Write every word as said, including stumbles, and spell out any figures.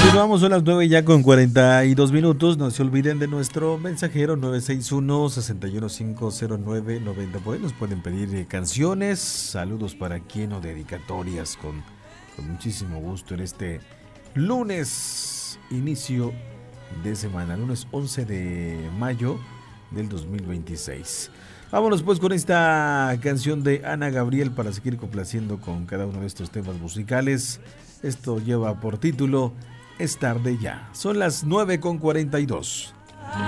Continuamos, son las nueve ya con cuarenta y dos minutos. No se olviden de nuestro mensajero nueve seis uno, seis uno cinco cero nueve nueve cero. Por ahí nos pueden pedir eh, canciones, saludos para quien o dedicatorias con, con muchísimo gusto en este lunes, inicio de semana, lunes once de mayo del dos mil veintiséis. Vámonos pues con esta canción de Ana Gabriel para seguir complaciendo con cada uno de estos temas musicales. Esto lleva por título Es tarde ya. Son las nueve con cuarenta y dos.